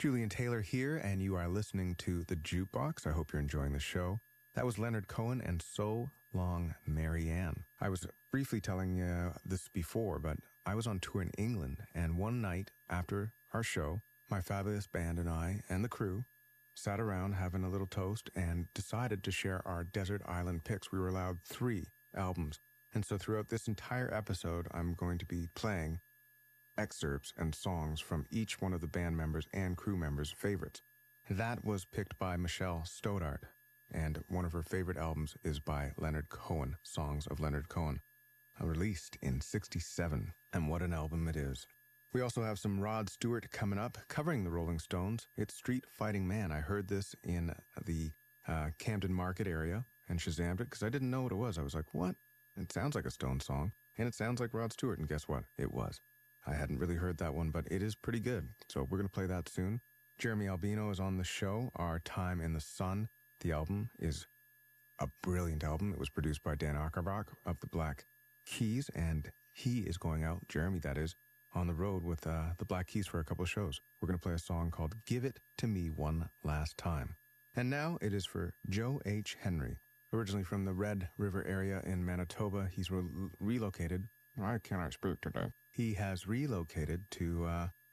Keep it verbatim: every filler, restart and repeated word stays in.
Julian Taylor here, and you are listening to The Jukebox. I hope you're enjoying the show. That was Leonard Cohen and So Long, Marianne. I was briefly telling you this before, but I was on tour in England, and one night after our show, my fabulous band and I and the crew sat around having a little toast and decided to share our desert island picks. We were allowed three albums. And so throughout this entire episode, I'm going to be playing excerpts and songs from each one of the band members and crew members' favorites. That was picked by Michelle Stoddart, and one of her favorite albums is by Leonard Cohen, Songs of Leonard Cohen, released in sixty-seven, and what an album it is. We also have some Rod Stewart coming up, covering the Rolling Stones. It's Street Fighting Man. I heard this in the uh, Camden Market area and Shazammed it because I didn't know what it was. I was like, what? It sounds like a Stones song, and it sounds like Rod Stewart, and guess what? It was. I hadn't really heard that one, but it is pretty good. So we're going to play that soon. Jeremy Albino is on the show. Our Time in the Sun. The album is a brilliant album. It was produced by Dan Auerbach of the Black Keys, and he is going out, Jeremy that is, on the road with uh, the Black Keys for a couple of shows. We're going to play a song called Give It to Me One Last Time. And now it is for Joe H. Henry. Originally from the Red River area in Manitoba, he's re- relocated. I cannot speak today. He has relocated to uh,